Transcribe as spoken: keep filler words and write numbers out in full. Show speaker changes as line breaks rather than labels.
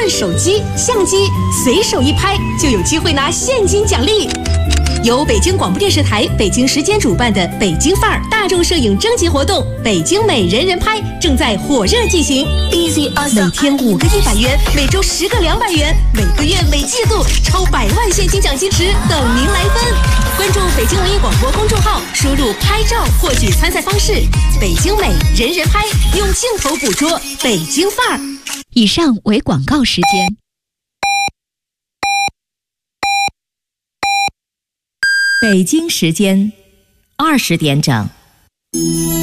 份手机、相机，随手一拍就有机会拿现金奖励。由北京广播电视台北京时间主办的北京范儿大众摄影征集活动“北京美人人拍”正在火热进行。每天五个一百元，每周十个两百元，每个月每季度超百万现金奖金池等您来分。关注北京文艺广播公众号，输入拍照获取参赛方式。北京美人人拍，用镜头捕捉北京范儿。
以上为广告时间。北京时间二十点整。